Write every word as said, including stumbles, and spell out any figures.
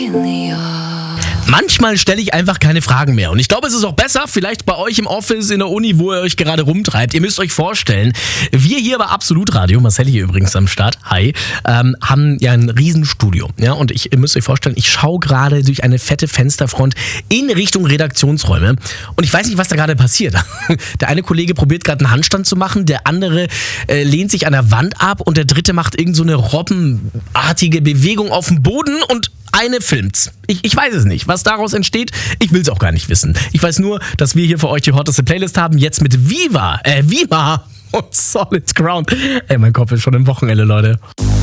Manchmal stelle ich einfach keine Fragen mehr. Und ich glaube, es ist auch besser, vielleicht bei euch im Office, in der Uni, wo ihr euch gerade rumtreibt. Ihr müsst euch vorstellen, wir hier bei Absolut Radio, Marcel hier übrigens am Start, hi, ähm, haben ja ein Riesenstudio. Ja, und ich, ihr müsst euch vorstellen, ich schaue gerade durch eine fette Fensterfront in Richtung Redaktionsräume. Und ich weiß nicht, was da gerade passiert. Der eine Kollege probiert gerade einen Handstand zu machen, der andere äh, lehnt sich an der Wand ab und der dritte macht irgend so eine robbenartige Bewegung auf dem Boden und eine filmt's. Ich, ich weiß es nicht, was daraus entsteht. Ich will's auch gar nicht wissen. Ich weiß nur, dass wir hier für euch die hotteste Playlist haben. Jetzt mit Viva, äh, Viva und Solid Ground. Ey, mein Kopf ist schon im Wochenende, Leute.